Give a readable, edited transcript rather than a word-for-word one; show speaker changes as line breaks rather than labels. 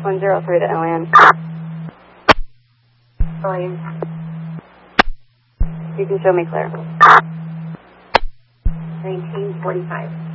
103 to LN. Volume. You can show me clear. 1945.